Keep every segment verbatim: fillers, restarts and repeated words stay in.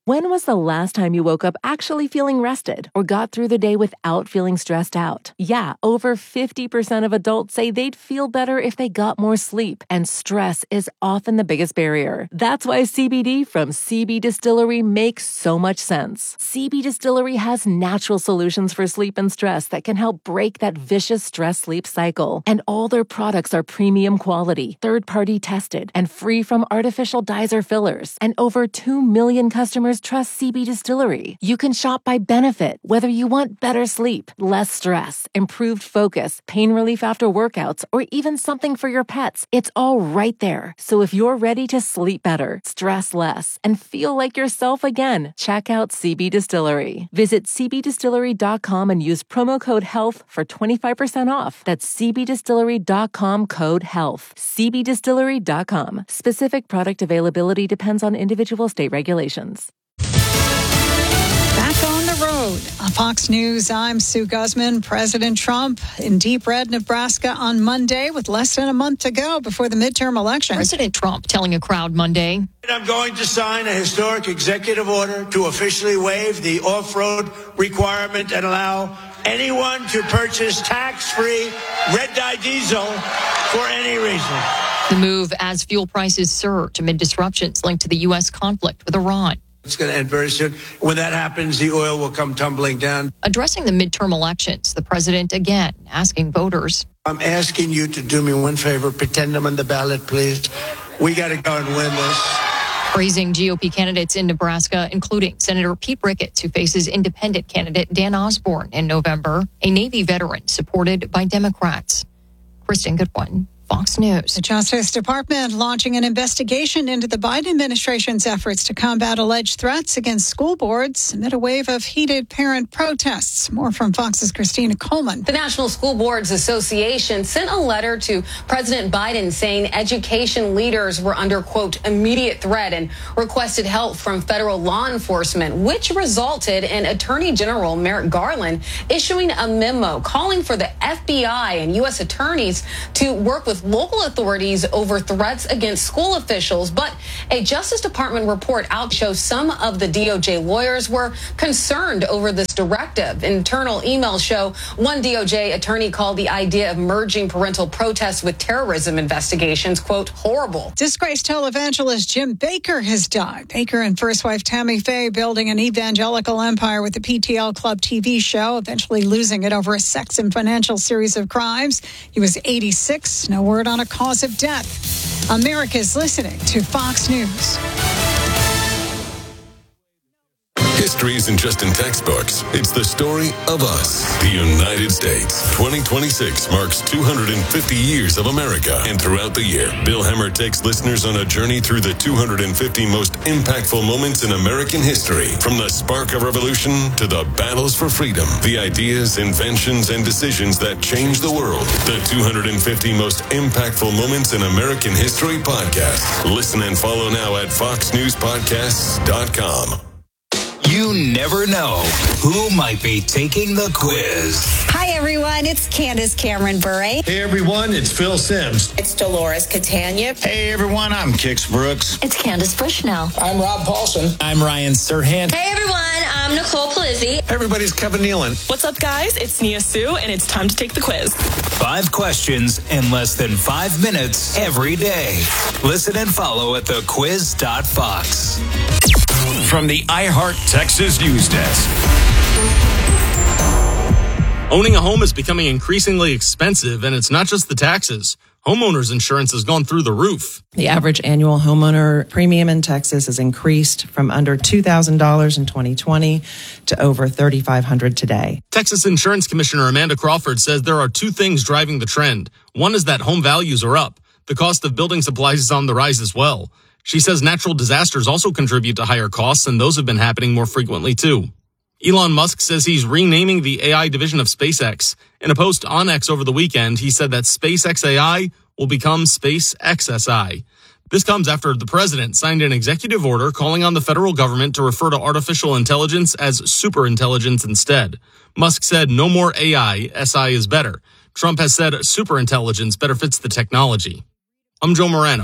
When was the last time you woke up actually feeling rested or got through the day without feeling stressed out? Yeah, over fifty percent of adults say they'd feel better if they got more sleep, and stress is often the biggest barrier. That's why C B D from C B Distillery makes so much sense. C B Distillery has natural solutions for sleep and stress that can help break that vicious stress-sleep cycle. And all their products are premium quality, third-party tested, and free from artificial dyes or fillers. And over two million customers trust C B Distillery. You can shop by benefit, whether you want better sleep, less stress, improved focus, pain relief after workouts, or even something for your pets. It's all right there. So if you're ready to sleep better, stress less, and feel like yourself again, check out C B Distillery. Visit c b distillery dot com and use promo code HEALTH for twenty-five percent off. That's c b distillery dot com code HEALTH. c b distillery dot com. Specific product availability depends on individual state regulations. Back on the road. On Fox News, I'm Sue Guzman. President Trump in deep red Nebraska on Monday with less than a month to go before the midterm election. President Trump telling a crowd Monday, I'm going to sign a historic executive order to officially waive the off-road requirement and allow anyone to purchase tax-free red-dye diesel for any reason. The move as fuel prices surge amid disruptions linked to the U S conflict with Iran. It's going to end very soon. When that happens, the oil will come tumbling down. Addressing the midterm elections, the president again asking voters. I'm asking you to do me one favor. Pretend I'm on the ballot, please. We got to go and win this. Praising G O P candidates in Nebraska, including Senator Pete Ricketts, who faces independent candidate Dan Osborne in November, a Navy veteran supported by Democrats. Kristen Goodwin, Fox News. The Justice Department launching an investigation into the Biden administration's efforts to combat alleged threats against school boards amid a wave of heated parent protests. More from Fox's Christina Coleman. The National School Boards Association sent a letter to President Biden saying education leaders were under, quote, immediate threat and requested help from federal law enforcement, which resulted in Attorney General Merrick Garland issuing a memo calling for the F B I and U S attorneys to work with local authorities over threats against school officials. But a Justice Department report out shows some of the D O J lawyers were concerned over this directive. Internal emails show one D O J attorney called the idea of merging parental protests with terrorism investigations, quote, horrible. Disgraced televangelist Jim Bakker has died. Bakker and first wife Tammy Faye building an evangelical empire with the P T L Club T V show, eventually losing it over a sex and financial series of crimes. He was eighty-six. No word on a cause of death. America's listening to Fox News. History isn't just in textbooks. It's the story of us, the United States. twenty twenty-six marks two hundred fifty years of America. And throughout the year, Bill Hemmer takes listeners on a journey through the two hundred fifty most impactful moments in American history. From the spark of revolution to the battles for freedom, the ideas, inventions, and decisions that changed the world. The two hundred fifty most impactful moments in American history podcast. Listen and follow now at fox news podcasts dot com. You never know who might be taking the quiz. Hi, everyone. It's Candace Cameron Bure. Hey, everyone. It's Phil Sims. It's Dolores Catania. Hey, everyone. I'm Kix Brooks. It's Candace Bushnell. I'm Rob Paulson. I'm Ryan Serhant. Hey, everyone. I'm Nicole Palizzi. Everybody's Kevin Nealon. What's up, guys? It's Nia Sue, and it's time to take the quiz. Five questions in less than five minutes every day. Listen and follow at the quiz dot fox. From the iHeart Texas News Desk. Owning a home is becoming increasingly expensive, and it's not just the taxes. Homeowners insurance has gone through the roof. The average annual homeowner premium in Texas has increased from under two thousand dollars in twenty twenty to over three thousand five hundred dollars today. Texas Insurance Commissioner Amanda Crawford says there are two things driving the trend. One is that home values are up. The cost of building supplies is on the rise as well. She says natural disasters also contribute to higher costs, and those have been happening more frequently too. Elon Musk says he's renaming the A I division of SpaceX. In a post on X over the weekend, he said that SpaceX A I will become SpaceX S I. This comes after the president signed an executive order calling on the federal government to refer to artificial intelligence as superintelligence instead. Musk said no more A I, S I is better. Trump has said superintelligence better fits the technology. I'm Joe Morano.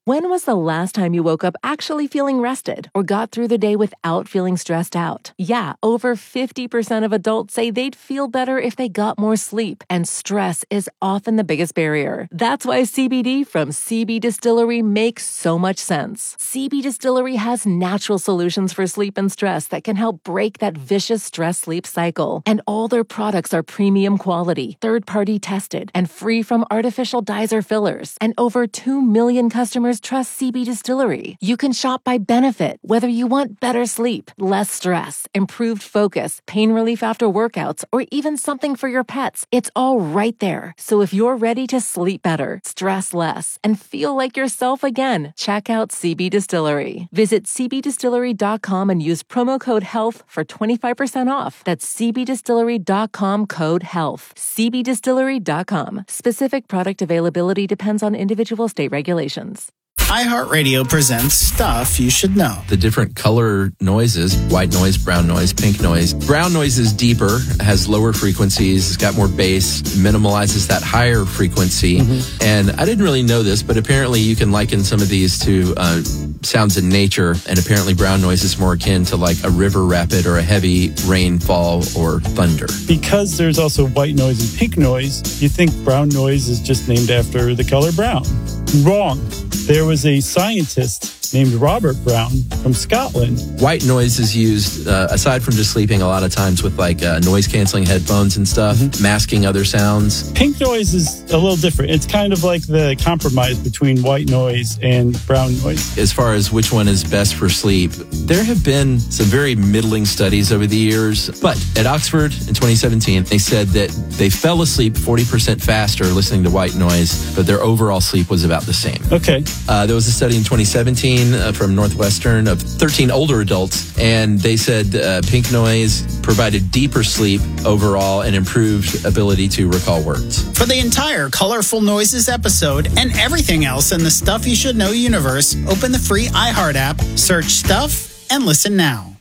When was the last time you woke up actually feeling rested or got through the day without feeling stressed out? Yeah, over fifty percent of adults say they'd feel better if they got more sleep, and stress is often the biggest barrier. That's why C B D from C B Distillery makes so much sense. C B Distillery has natural solutions for sleep and stress that can help break that vicious stress-sleep cycle. And all their products are premium quality, third-party tested, and free from artificial dyes or fillers. And over two million customers trust C B Distillery. You can shop by benefit, whether you want better sleep, less stress, improved focus, pain relief after workouts, or even something for your pets. It's all right there. So if you're ready to sleep better, stress less, and feel like yourself again, check out C B Distillery. Visit c b distillery dot com and use promo code HEALTH for twenty-five percent off. That's c b distillery dot com code HEALTH. c b distillery dot com. Specific product availability depends on individual state regulations. iHeartRadio presents Stuff You Should Know. The different color noises, white noise, brown noise, pink noise. Brown noise is deeper, has lower frequencies, it's got more bass, minimalizes that higher frequency. Mm-hmm. And I didn't really know this, but apparently you can liken some of these to uh, sounds in nature. And apparently brown noise is more akin to like a river rapid or a heavy rainfall or thunder. Because there's also white noise and pink noise, you think brown noise is just named after the color brown. Wrong. There was a scientist named Robert Brown from Scotland. White noise is used, uh, aside from just sleeping, a lot of times with like uh, noise-canceling headphones and stuff, mm-hmm. masking other sounds. Pink noise is a little different. It's kind of like the compromise between white noise and brown noise. As far as which one is best for sleep, there have been some very middling studies over the years. But at Oxford in twenty seventeen, they said that they fell asleep forty percent faster listening to white noise, but their overall sleep was about the same. Okay. Uh, there was a study in twenty seventeen uh, from Northwestern of thirteen older adults, and they said uh, pink noise provided deeper sleep overall and improved ability to recall words. For the entire Colorful Noises episode and everything else in the Stuff You Should Know universe, open the free iHeart app, search Stuff, and listen now.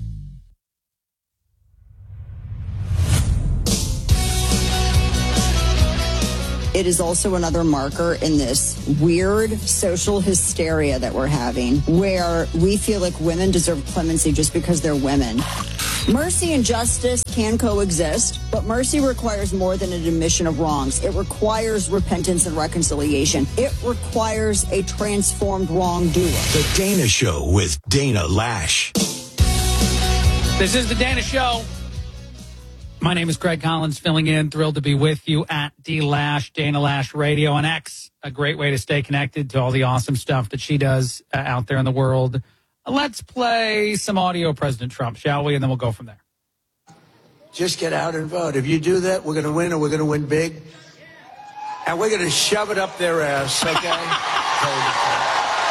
It is also another marker in this weird social hysteria that we're having, where we feel like women deserve clemency just because they're women. Mercy and justice can coexist, but mercy requires more than an admission of wrongs. It requires repentance and reconciliation. It requires a transformed wrongdoer. The Dana Show with Dana Lash. This is The Dana Show. My name is Craig Collins, filling in. Thrilled to be with you at D Lash, Dana Lash Radio on X. A great way to stay connected to all the awesome stuff that she does uh, out there in the world. Let's play some audio of President Trump, shall we? And then we'll go from there. Just get out and vote. If you do that, we're going to win, and we're going to win big. And we're going to shove it up their ass, okay?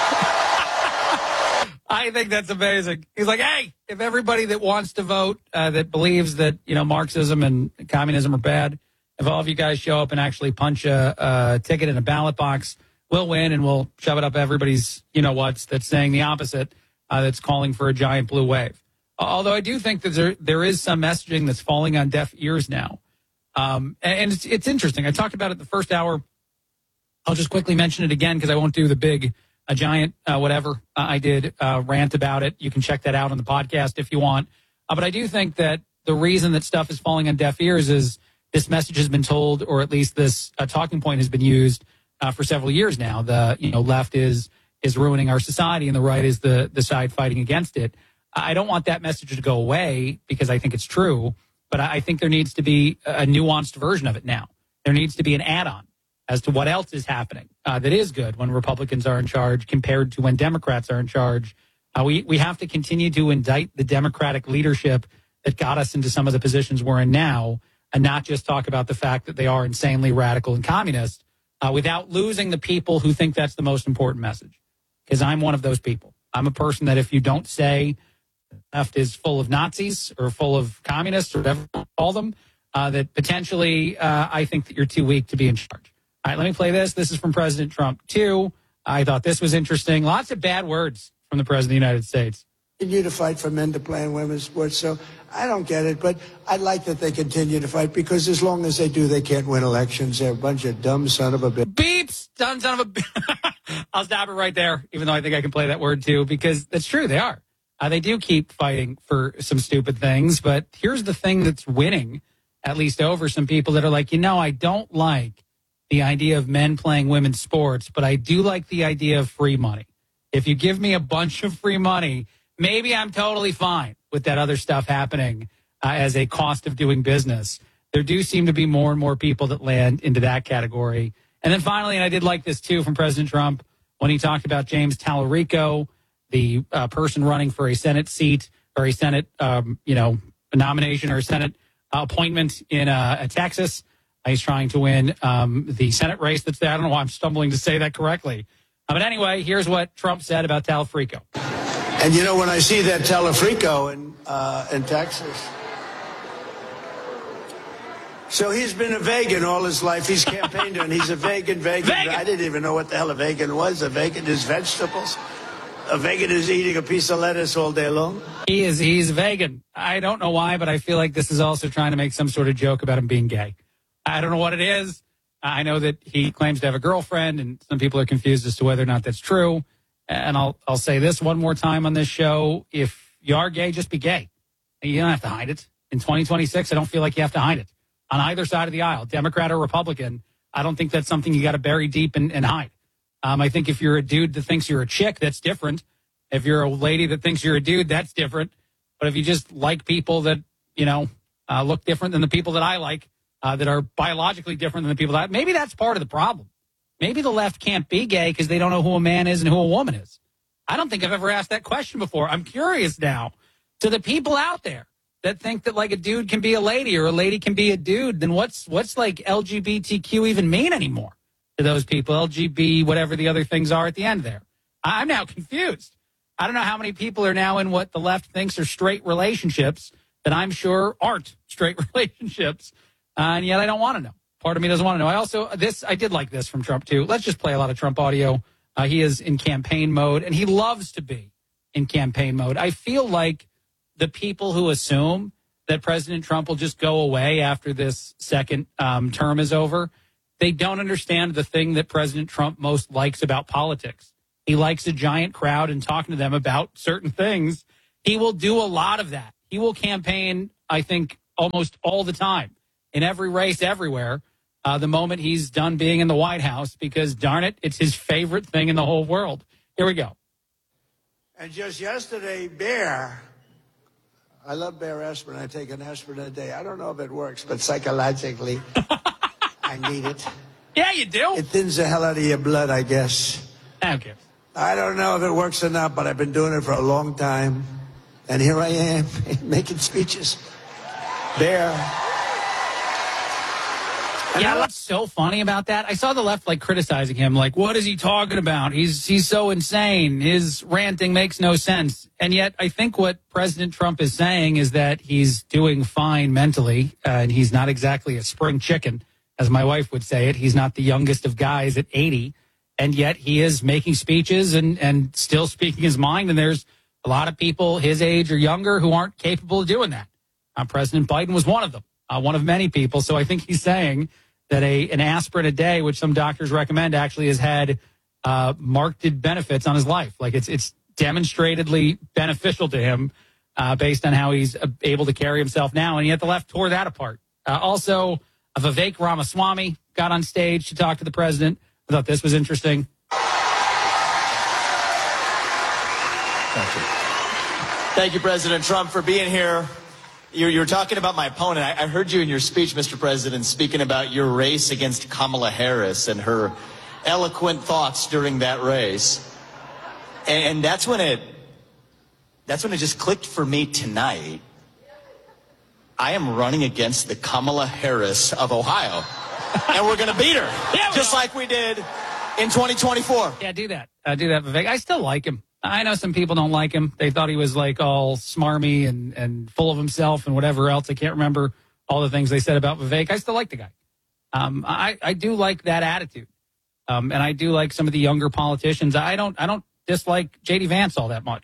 I think that's amazing. He's like, hey, if everybody that wants to vote, uh, that believes that, you know, Marxism and communism are bad, if all of you guys show up and actually punch a, a ticket in a ballot box, we'll win, and we'll shove it up everybody's, you know what's, that's saying the opposite, uh, that's calling for a giant blue wave. Although I do think that there, there is some messaging that's falling on deaf ears now. Um, and and it's, it's interesting. I talked about it the first hour. I'll just quickly mention it again because I won't do the big a giant, uh, whatever uh, I did, uh, rant about it. You can check that out on the podcast if you want. Uh, but I do think that the reason that stuff is falling on deaf ears is this message has been told, or at least this uh, talking point has been used uh, for several years now. The you know left is is ruining our society, and the right is the the side fighting against it. I don't want that message to go away because I think it's true, but I think there needs to be a nuanced version of it now. There needs to be an add-on as to what else is happening uh, that is good when Republicans are in charge compared to when Democrats are in charge. Uh, we, we have to continue to indict the Democratic leadership that got us into some of the positions we're in now, and not just talk about the fact that they are insanely radical and communist uh, without losing the people who think that's the most important message. Because I'm one of those people. I'm a person that if you don't say left is full of Nazis or full of communists or whatever you call them, uh, that potentially uh, I think that you're too weak to be in charge. All right, let me play this. This is from President Trump, too. I thought this was interesting. Lots of bad words from the President of the United States. continue to fight for men to play in women's sports. So I don't get it, but I like that they continue to fight because as long as they do, they can't win elections. They're a bunch of dumb son of a bitch. Beeps, dumb son of a bitch. I'll stop it right there, even though I think I can play that word too, because that's true. They are. Uh, they do keep fighting for some stupid things, but here's the thing that's winning, at least over some people that are like, you know, I don't like the idea of men playing women's sports, but I do like the idea of free money. If you give me a bunch of free money, maybe I'm totally fine with that other stuff happening uh, as a cost of doing business. There do seem to be more and more people that land into that category. And then finally, and I did like this too from President Trump, when he talked about James Tallarico, the uh, person running for a Senate seat or a Senate, um, you know, a nomination or a Senate uh, appointment in uh, Texas. He's trying to win um, the Senate race that's there. I don't know why I'm stumbling to say that correctly. Uh, but anyway, here's what Trump said about Tallarico. And, you know, when I see that Tallarico in, uh, in Texas, so he's been a vegan all his life. He's campaigned and he's a vegan, vegan. vegan. I didn't even know what the hell a vegan was. A vegan is vegetables. A vegan is eating a piece of lettuce all day long. He is. He's vegan. I don't know why, but I feel like this is also trying to make some sort of joke about him being gay. I don't know what it is. I know that he claims to have a girlfriend, and some people are confused as to whether or not that's true. And I'll I'll say this one more time on this show. If you are gay, just be gay. You don't have to hide it. In twenty twenty-six, I don't feel like you have to hide it. On either side of the aisle, Democrat or Republican, I don't think that's something you got to bury deep and, and hide. Um, I think if you're a dude that thinks you're a chick, that's different. If you're a lady that thinks you're a dude, that's different. But if you just like people that, you know, uh, look different than the people that I like, uh, that are biologically different than the people that, maybe that's part of the problem. Maybe the left can't be gay because they don't know who a man is and who a woman is. I don't think I've ever asked that question before. I'm curious now to the people out there that think that like a dude can be a lady or a lady can be a dude. Then what's, what's like L G B T Q even mean anymore to those people? L G B, whatever the other things are at the end there. I'm now confused. I don't know how many people are now in what the left thinks are straight relationships that I'm sure aren't straight relationships. Uh, and yet I don't want to know. Part of me doesn't want to know. I also, this, I did like this from Trump too. Let's just play a lot of Trump audio. Uh, he is in campaign mode and he loves to be in campaign mode. I feel like the people who assume that President Trump will just go away after this second um, term is over, they don't understand the thing that President Trump most likes about politics. He likes a giant crowd and talking to them about certain things. He will do a lot of that. He will campaign, I think, almost all the time in every race everywhere uh, the moment he's done being in the White House because, darn it, it's his favorite thing in the whole world. Here we go. And just yesterday, Bear, I love Bear aspirin. I take an aspirin a day. I don't know if it works, but psychologically, I need it. Yeah, you do. It thins the hell out of your blood, I guess. Okay. I don't know if it works or not, but I've been doing it for a long time. And here I am making speeches. Bear. You know what's so funny about that? I saw the left like criticizing him, like, what is he talking about? He's he's so insane. His ranting makes no sense. And yet I think what President Trump is saying is that he's doing fine mentally, uh, and he's not exactly a spring chicken, as my wife would say it. He's not the youngest of guys at eighty, and yet he is making speeches and, and still speaking his mind, and there's a lot of people his age or younger who aren't capable of doing that. Uh, President Biden was one of them. Uh, one of many people. So I think he's saying that a an aspirin a day, which some doctors recommend, actually has had uh, marked benefits on his life. Like it's it's demonstratedly beneficial to him uh, based on how he's able to carry himself now. And yet the left tore that apart. Uh, also, Vivek Ramaswamy got on stage to talk to the president. I thought this was interesting. Thank you. Thank you, President Trump, for being here. You, you were talking about my opponent. I, I heard you in your speech, Mister President, speaking about your race against Kamala Harris and her eloquent thoughts during that race. And, and that's when it, that's when it just clicked for me tonight. I am running against the Kamala Harris of Ohio, and we're going to beat her, yeah, just like we did in twenty twenty-four. Yeah, do that. Uh, do that, Vivek. I still like him. I know some people don't like him. They thought he was like all smarmy and, and full of himself and whatever else. I can't remember all the things they said about Vivek. I still like the guy. Um, I, I do like that attitude. Um, and I do like some of the younger politicians. I don't I don't dislike J D Vance all that much.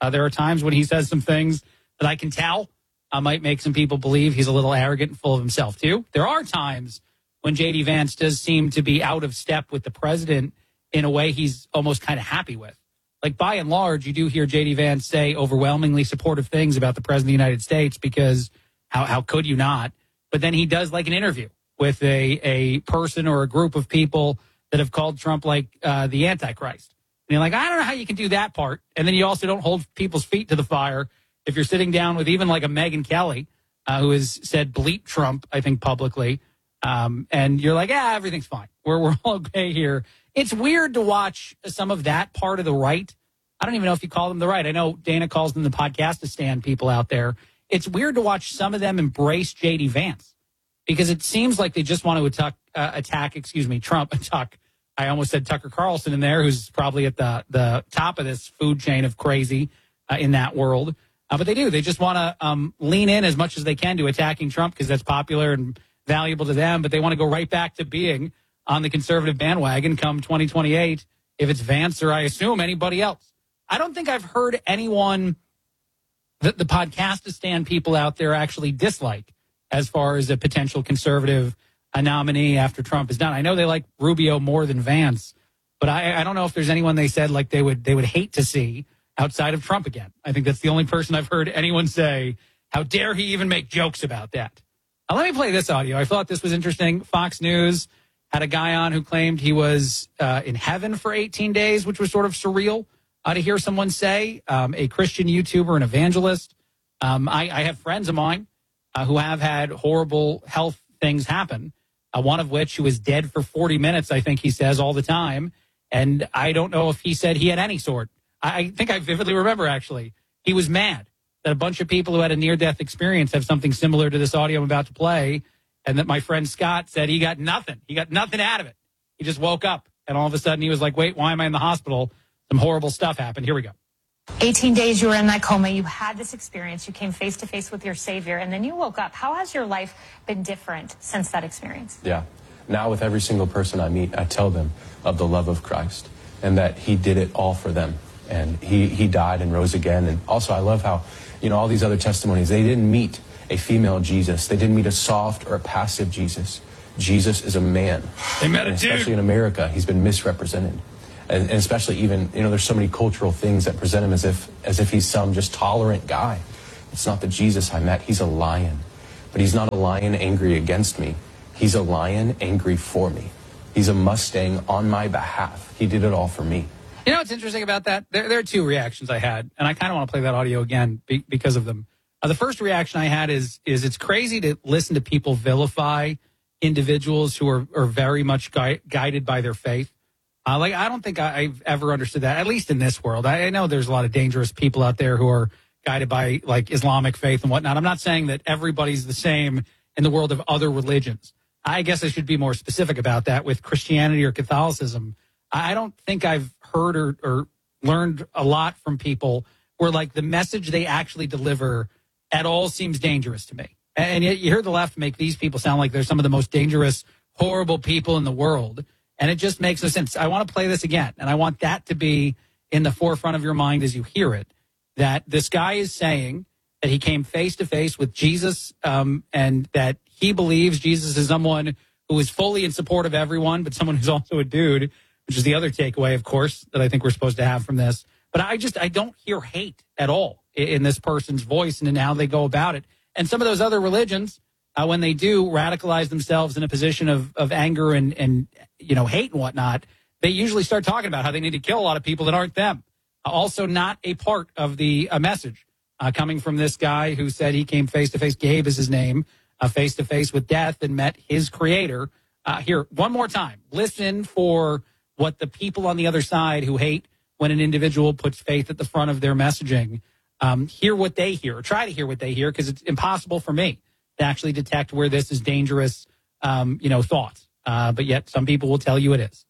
Uh, there are times when he says some things that I can tell uh, might make some people believe he's a little arrogant and full of himself, too. There are times when J D Vance does seem to be out of step with the president in a way he's almost kind of happy with. Like, by and large, you do hear J D Vance say overwhelmingly supportive things about the president of the United States because how, how could you not? But then he does like an interview with a, a person or a group of people that have called Trump like uh, the Antichrist. And you're like, I don't know how you can do that part. And then you also don't hold people's feet to the fire if you're sitting down with even like a Megyn Kelly, uh, who has said bleep Trump, I think, publicly. Um, and you're like, yeah, everything's fine. We're, we're all okay here. It's weird to watch some of that part of the right. I don't even know if you call them the right. I know Dana calls them the podcast-to-stand people out there. It's weird to watch some of them embrace J D Vance because it seems like they just want to attack, uh, attack excuse me, Trump, attack. I almost said Tucker Carlson in there, who's probably at the, the top of this food chain of crazy uh, in that world. Uh, but they do. They just want to um, lean in as much as they can to attacking Trump because that's popular and valuable to them. But they want to go right back to being on the conservative bandwagon come twenty twenty-eight, if it's Vance or I assume anybody else. I don't think I've heard anyone that the podcast to stand people out there actually dislike as far as a potential conservative a nominee after Trump is done. I know they like Rubio more than Vance, but I, I don't know if there's anyone they said like they would they would hate to see outside of Trump again. I think that's the only person I've heard anyone say, how dare he even make jokes about that. Now, let me play this audio. I thought this was interesting. Fox News had a guy on who claimed he was uh, in heaven for eighteen days, which was sort of surreal uh, to hear someone say. Um, a Christian YouTuber and evangelist. Um, I, I have friends of mine uh, who have had horrible health things happen. Uh, one of which who was dead for forty minutes, I think he says all the time. And I don't know if he said he had any sort. I, I think I vividly remember, actually, he was mad that a bunch of people who had a near-death experience have something similar to this audio I'm about to play, and that my friend Scott said he got nothing. He got nothing out of it. He just woke up, and all of a sudden he was like, wait, why am I in the hospital? Some horrible stuff happened. Here we go. eighteen days you were in that coma. You had this experience. You came face to face with your Savior, and then you woke up. How has your life been different since that experience? Yeah. Now with every single person I meet, I tell them of the love of Christ and that he did it all for them. And he, he died and rose again. And also I love how, you know, all these other testimonies, they didn't meet a female Jesus. They didn't meet a soft or a passive Jesus. Jesus is a man. They met a and dude. especially in America, he's been misrepresented. And, and especially even, you know, there's so many cultural things that present him as if as if he's some just tolerant guy. It's not the Jesus I met. He's a lion. But he's not a lion angry against me. He's a lion angry for me. He's a Mustang on my behalf. He did it all for me. You know what's interesting about that? There, there are two reactions I had, and I kind of want to play that audio again be, because of them. Uh, the first reaction I had is is it's crazy to listen to people vilify individuals who are, are very much gui- guided by their faith. Uh, like, I don't think I, I've ever understood that, at least in this world. I, I know there's a lot of dangerous people out there who are guided by, like, Islamic faith and whatnot. I'm not saying that everybody's the same in the world of other religions. I guess I should be more specific about that with Christianity or Catholicism. I don't think I've heard or, or learned a lot from people where, like, the message they actually deliver at all seems dangerous to me. And yet you hear the left make these people sound like they're some of the most dangerous, horrible people in the world. And it just makes no sense. I want to play this again, and I want that to be in the forefront of your mind as you hear it, that this guy is saying that he came face-to-face with Jesus um, and that he believes Jesus is someone who is fully in support of everyone, but someone who's also a dude, which is the other takeaway, of course, that I think we're supposed to have from this. But I just, I don't hear hate at all in, in this person's voice and in how they go about it. And some of those other religions, uh, when they do radicalize themselves in a position of, of anger and, and, you know, hate and whatnot, they usually start talking about how they need to kill a lot of people that aren't them. Uh, also not a part of the uh, message uh, coming from this guy who said he came face-to-face, Gabe is his name, uh, face-to-face with death and met his creator. Uh, here, one more time, listen for what the people on the other side who hate when an individual puts faith at the front of their messaging, um, hear what they hear, or try to hear what they hear, because it's impossible for me to actually detect where this is dangerous, um, you know, thoughts. Uh, but yet some people will tell you it is.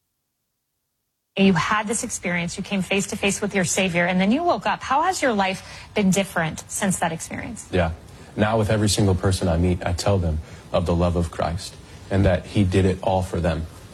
You had this experience. You came face to face with your Savior, and then you woke up. How has your life been different since that experience? Yeah. Now with every single person I meet, I tell them of the love of Christ and that he did it all for them.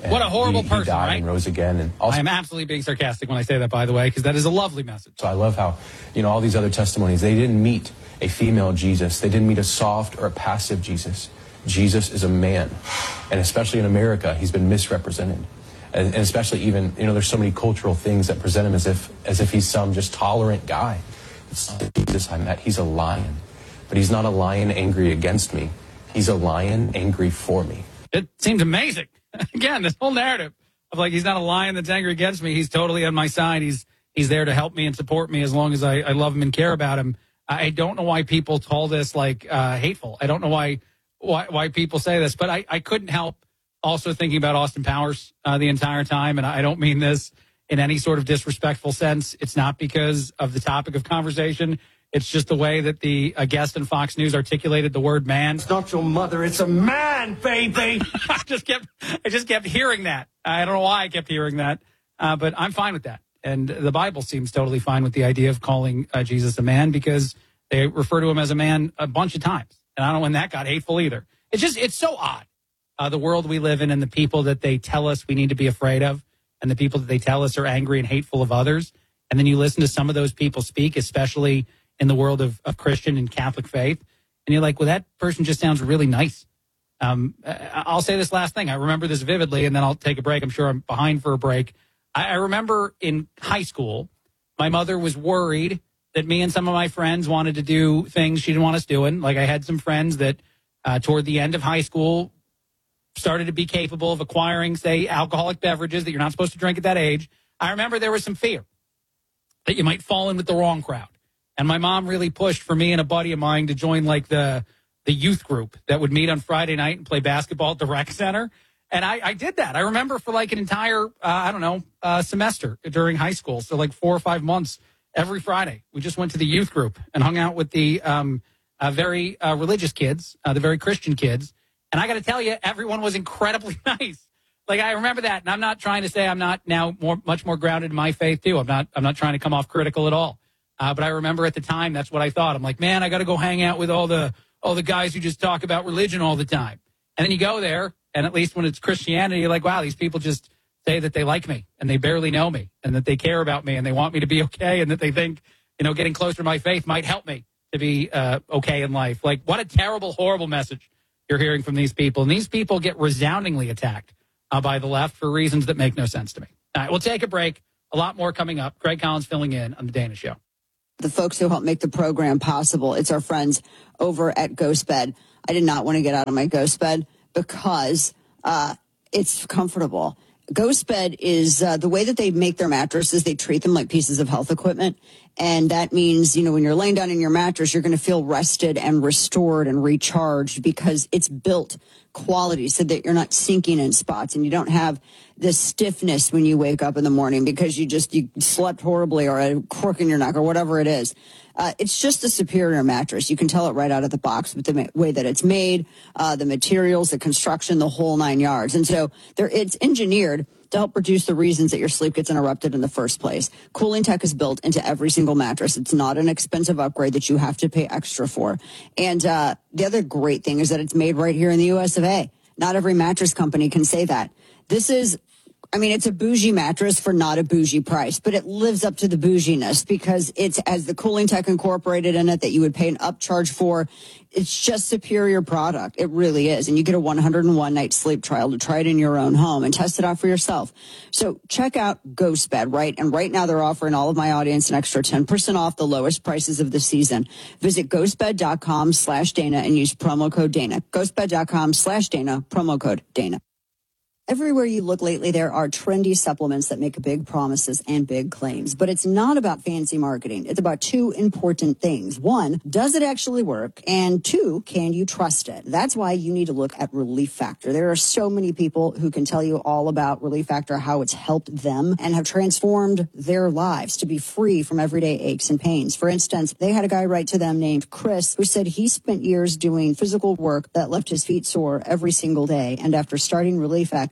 And what a horrible he, person, he died right? and rose again. And also, I am absolutely being sarcastic when I say that, by the way, because that is a lovely message. So I love how, you know, all these other testimonies, they didn't meet a female Jesus. They didn't meet a soft or a passive Jesus. Jesus is a man. And especially in America, he's been misrepresented. And, and especially even, you know, there's so many cultural things that present him as if as if he's some just tolerant guy. It's not the Jesus I met. He's a lion. But he's not a lion angry against me. He's a lion angry for me. It seems amazing. Again, this whole narrative of like, he's not a lion that's angry against me. He's totally on my side. He's he's there to help me and support me as long as I, I love him and care about him. I don't know why people call this like uh, hateful. I don't know why why, why people say this, but I, I couldn't help also thinking about Austin Powers uh, the entire time. And I don't mean this in any sort of disrespectful sense. It's not because of the topic of conversation. It's just the way that the uh, guest in Fox News articulated the word man. It's not your mother. It's a man, baby. I just kept, I just kept hearing that. I don't know why I kept hearing that, uh, but I'm fine with that. And the Bible seems totally fine with the idea of calling uh, Jesus a man because they refer to him as a man a bunch of times. And I don't know when that got hateful either. It's just, it's so odd. Uh, the world we live in and the people that they tell us we need to be afraid of and the people that they tell us are angry and hateful of others. And then you listen to some of those people speak, especially in the world of, of Christian and Catholic faith. And you're like, well, that person just sounds really nice. Um, I'll say this last thing. I remember this vividly, and then I'll take a break. I'm sure I'm behind for a break. I, I remember in high school, my mother was worried that me and some of my friends wanted to do things she didn't want us doing. Like I had some friends that uh, toward the end of high school started to be capable of acquiring, say, alcoholic beverages that you're not supposed to drink at that age. I remember there was some fear that you might fall in with the wrong crowd. And my mom really pushed for me and a buddy of mine to join like the the youth group that would meet on Friday night and play basketball at the rec center. And I, I did that. I remember for like an entire, uh, I don't know, uh, semester during high school. So like four or five months every Friday. We just went to the youth group and hung out with the um, uh, very uh, religious kids, uh, the very Christian kids. And I got to tell you, everyone was incredibly nice. Like I remember that. And I'm not trying to say I'm not now more, much more grounded in my faith too. I'm not, I'm not trying to come off critical at all. Uh, but I remember at the time, that's what I thought. I'm like, man, I got to go hang out with all the all the guys who just talk about religion all the time. And then you go there, and at least when it's Christianity, you're like, wow, these people just say that they like me, and they barely know me, and that they care about me, and they want me to be okay, and that they think, you know, getting closer to my faith might help me to be uh, okay in life. Like, what a terrible, horrible message you're hearing from these people. And these people get resoundingly attacked uh, by the left for reasons that make no sense to me. All right, we'll take a break. A lot more coming up. Greg Collins filling in on The Dana Show. The folks who help make the program possible. It's our friends over at GhostBed. I did not want to get out of my GhostBed because uh, it's comfortable. GhostBed is uh, the way that they make their mattresses. They treat them like pieces of health equipment. And that means, you know, when you're laying down in your mattress, you're going to feel rested and restored and recharged because it's built quality so that you're not sinking in spots and you don't have this stiffness when you wake up in the morning because you just you slept horribly or a crook in your neck or whatever it is. Uh, it's just a superior mattress. You can tell it right out of the box with the ma- way that it's made, uh, the materials, the construction, the whole nine yards. And so there, it's engineered to help reduce the reasons that your sleep gets interrupted in the first place. Cooling tech is built into every single mattress. It's not an expensive upgrade that you have to pay extra for. And uh, the other great thing is that it's made right here in the U S of A. Not every mattress company can say that. This is, I mean, it's a bougie mattress for not a bougie price, but it lives up to the bouginess because it's as the cooling tech incorporated in it that you would pay an upcharge for. It's just superior product. It really is. And you get a one hundred one night sleep trial to try it in your own home and test it out for yourself. So check out GhostBed, right? And right now they're offering all of my audience an extra ten percent off the lowest prices of the season. Visit ghostbed.com slash Dana and use promo code Dana. Ghostbed.com slash Dana, promo code Dana. Everywhere you look lately, there are trendy supplements that make big promises and big claims. But it's not about fancy marketing. It's about two important things. One, does it actually work? And two, can you trust it? That's why you need to look at Relief Factor. There are so many people who can tell you all about Relief Factor, how it's helped them and have transformed their lives to be free from everyday aches and pains. For instance, they had a guy write to them named Chris who said he spent years doing physical work that left his feet sore every single day. And after starting Relief Factor,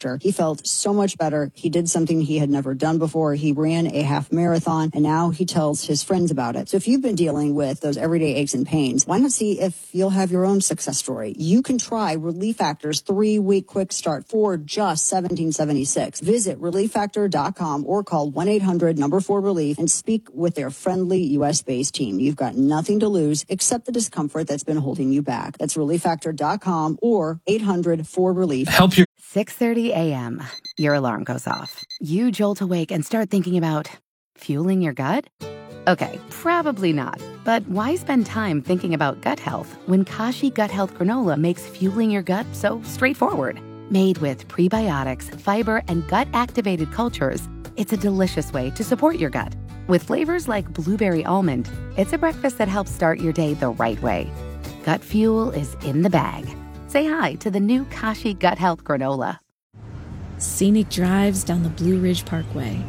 after. He felt so much better. He did something he had never done before. He ran a half marathon, and now he tells his friends about it. So if you've been dealing with those everyday aches and pains, why not see if you'll have your own success story? You can try Relief Factor's three-week quick start for just seventeen seventy-six. Visit relief factor dot com or call one eight hundred number four relief and speak with their friendly U S-based team. You've got nothing to lose except the discomfort that's been holding you back. That's relief factor dot com or eight hundred four relief. Help your six thirty a.m. Your alarm goes off. You jolt awake and start thinking about fueling your gut? Okay, probably not. But why spend time thinking about gut health when Kashi Gut Health Granola makes fueling your gut so straightforward? Made with prebiotics, fiber, and gut-activated cultures, it's a delicious way to support your gut. With flavors like blueberry almond, it's a breakfast that helps start your day the right way. Gut fuel is in the bag. Say hi to the new Kashi Gut Health Granola. Scenic drives down the Blue Ridge Parkway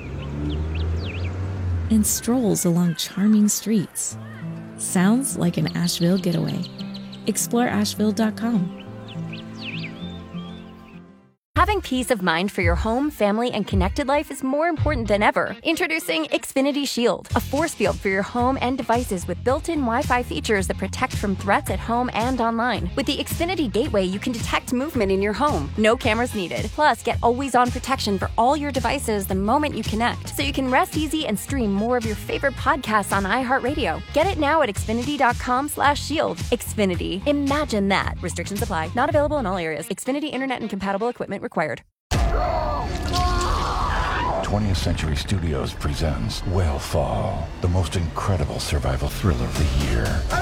and strolls along charming streets. Sounds like an Asheville getaway. Explore asheville dot com. Having peace of mind for your home, family, and connected life is more important than ever. Introducing Xfinity Shield, a force field for your home and devices with built-in Wi-Fi features that protect from threats at home and online. With the Xfinity Gateway, you can detect movement in your home. No cameras needed. Plus, get always-on protection for all your devices the moment you connect, so you can rest easy and stream more of your favorite podcasts on iHeartRadio. Get it now at xfinity dot com slash shield. Xfinity. Imagine that. Restrictions apply. Not available in all areas. Xfinity Internet and compatible equipment required. twentieth Century Studios presents Whale the most incredible survival thriller of the year.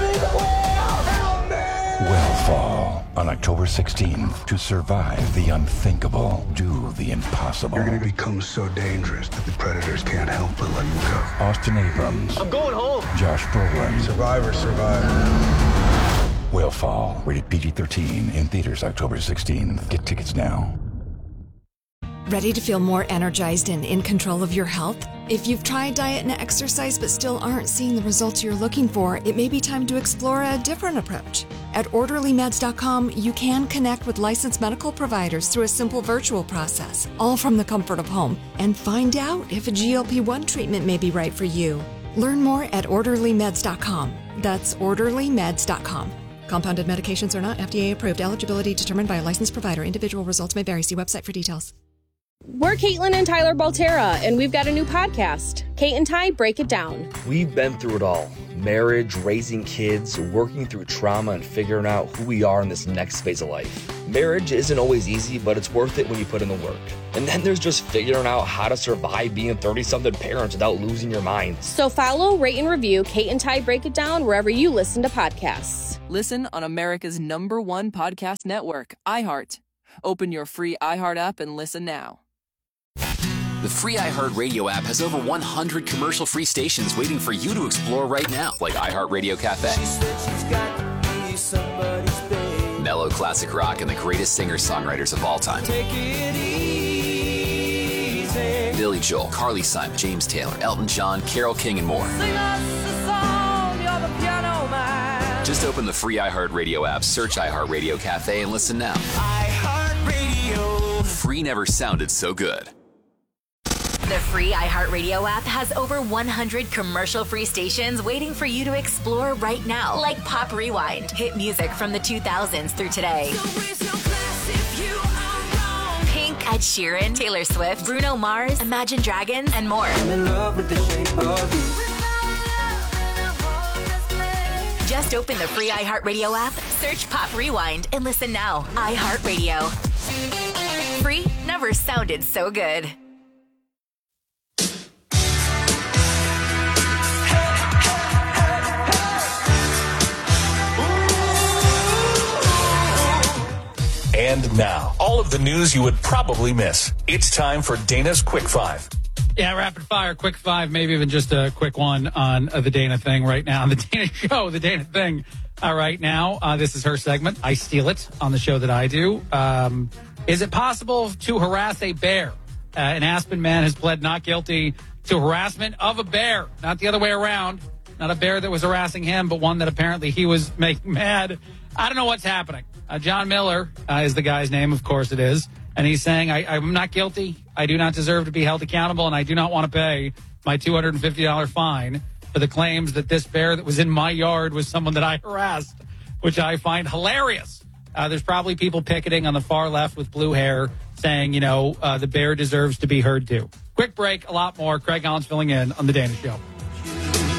Whale on October sixteenth. To survive the unthinkable, do the impossible. You're going to become so dangerous that the predators can't help but let you go. Austin Abrams. I'm going home. Josh Brolin. Survivor, survivor. Whale rated P G thirteen, in theaters October sixteenth. Get tickets now. Ready to feel more energized and in control of your health? If you've tried diet and exercise but still aren't seeing the results you're looking for, it may be time to explore a different approach. At orderly meds dot com, you can connect with licensed medical providers through a simple virtual process, all from the comfort of home, and find out if a G L P one treatment may be right for you. Learn more at orderly meds dot com. That's orderly meds dot com. Compounded medications are not F D A approved. Eligibility determined by a licensed provider. Individual results may vary. See website for details. We're Caitlin and Tyler Baltera, and we've got a new podcast, Kate and Ty Break It Down. We've been through it all. Marriage, raising kids, working through trauma, and figuring out who we are in this next phase of life. Marriage isn't always easy, but it's worth it when you put in the work. And then there's just figuring out how to survive being thirty-something parents without losing your mind. So follow, rate, and review Kate and Ty Break It Down wherever you listen to podcasts. Listen on America's number one podcast network, iHeart. Open your free iHeart app and listen now. The free iHeartRadio app has over one hundred commercial-free stations waiting for you to explore right now, like iHeartRadio Cafe, mellow classic rock, and the greatest singer-songwriters of all time. Take it easy. Billy Joel, Carly Simon, James Taylor, Elton John, Carole King, and more. Sing us a song, you're the piano man. Just open the free iHeartRadio app, search iHeartRadio Cafe, and listen now. iHeartRadio. Free never sounded so good. The free iHeartRadio app has over one hundred commercial-free stations waiting for you to explore right now, like Pop Rewind, hit music from the two thousands through today. Pink, Ed Sheeran, Taylor Swift, Bruno Mars, Imagine Dragons, and more. I'm in love with the shape of you. Just open the free iHeartRadio app, search Pop Rewind, and listen now. iHeartRadio. Free never sounded so good. And now, all of the news you would probably miss. It's time for Dana's Quick Five. Yeah, rapid fire, quick five, maybe even just a quick one on uh, the Dana thing right now. The Dana show, the Dana thing uh, right now. Uh, this is her segment. I steal it on the show that I do. Um, is it possible to harass a bear? Uh, an Aspen man has pled not guilty to harassment of a bear, not the other way around. Not a bear that was harassing him, but one that apparently he was making mad. I don't know what's happening. Uh, John Miller uh, is the guy's name, of course it is. And he's saying, I, I'm not guilty. I do not deserve to be held accountable, and I do not want to pay my two hundred fifty dollars fine for the claims that this bear that was in my yard was someone that I harassed, which I find hilarious. Uh, there's probably people picketing on the far left with blue hair saying, you know, uh, the bear deserves to be heard too. Quick break, a lot more. Craig Collins filling in on The Dana Show.